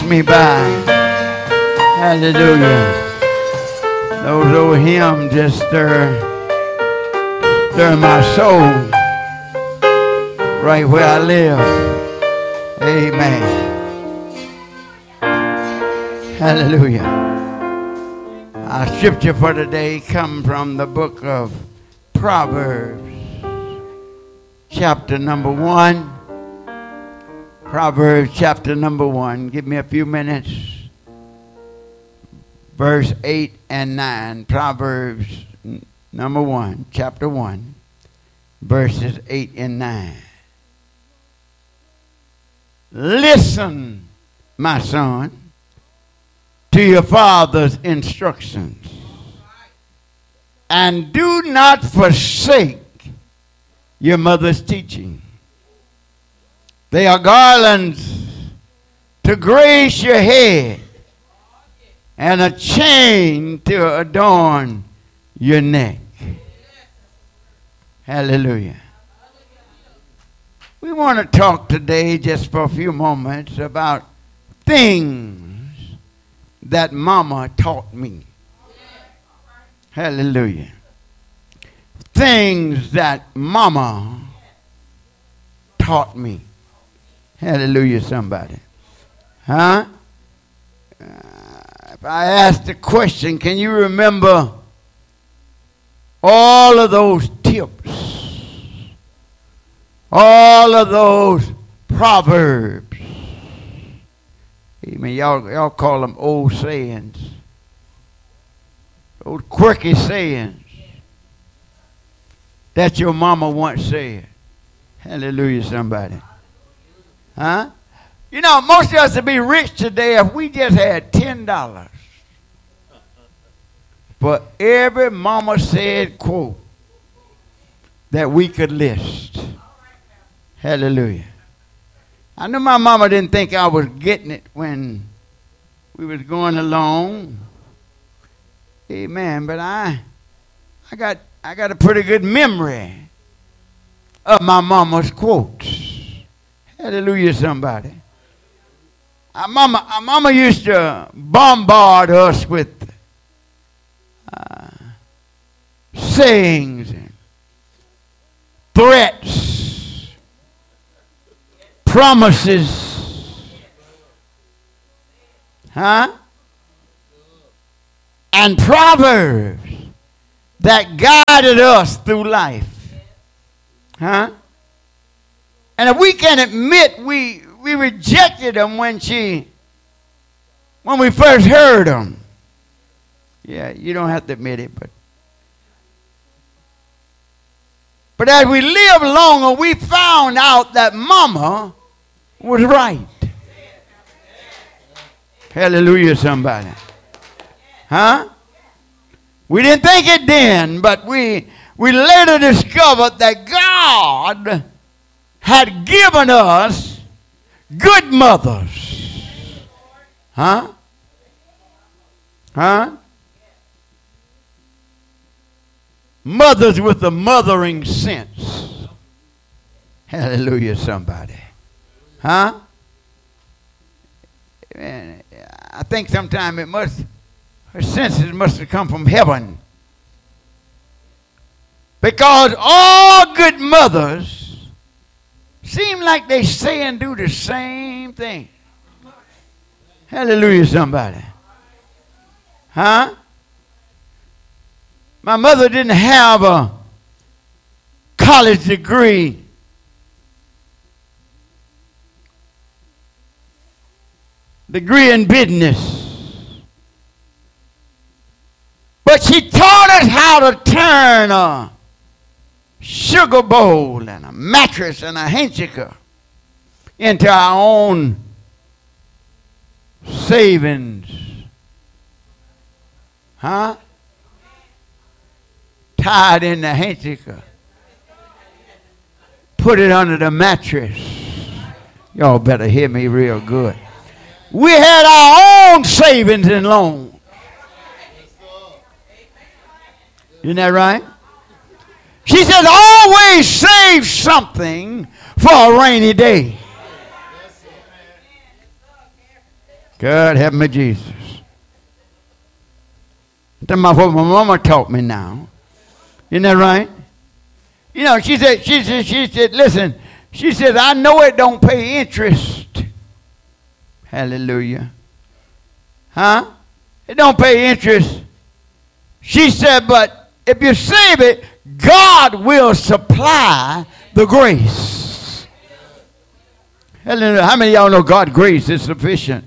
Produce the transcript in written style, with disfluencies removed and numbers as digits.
me by. Hallelujah. Those old hymns just stir my soul right where I live. Amen. Hallelujah. Our scripture for today comes from the book of Proverbs, chapter number 1. Proverbs chapter number 1. Give me a few minutes. Verse 8 and 9. Proverbs number 1, chapter 1, verses 8 and 9. Listen, my son, to your father's instructions, and do not forsake your mother's teaching. They are garlands to grace your head and a chain to adorn your neck. Hallelujah. We want to talk today just for a few moments about things that mama taught me. Hallelujah. Things that mama taught me. Hallelujah, somebody. Huh? If I ask the question, can you remember all of those tips? All of those proverbs? Amen. Y'all call them old sayings. Old quirky sayings that your mama once said. Hallelujah, somebody. Huh? You know, most of us would be rich today if we just had $10 for every mama said quote that we could list. Hallelujah. I know my mama didn't think I was getting it when we was going along. Amen. But I got a pretty good memory of my mama's quotes. Hallelujah, somebody. Our mama used to bombard us with sayings and threats, promises, and proverbs that guided us through life. And if we can admit we rejected them when we first heard them. Yeah, you don't have to admit it, but as we lived longer, we found out that mama was right. Hallelujah, somebody. We didn't think it then, but we later discovered that God had given us good mothers. Mothers with a mothering sense. Hallelujah, somebody. Man, I think sometime her senses must have come from heaven. Because all good mothers seem like they say and do the same thing. Hallelujah, somebody. My mother didn't have a college degree. Degree in business. But she taught us how to turn a sugar bowl and a mattress and a handkerchief into our own savings. Tied in the handkerchief. Put it under the mattress. Y'all better hear me real good. We had our own savings and loans. Isn't that right? She says, always save something for a rainy day. God help me, Jesus. That's what my mama taught me now. Isn't that right? You know, she said, listen, she said, I know it don't pay interest. Hallelujah. Huh? It don't pay interest. She said, but if you save it, God will supply the grace. Hallelujah. How many of y'all know God's grace is sufficient?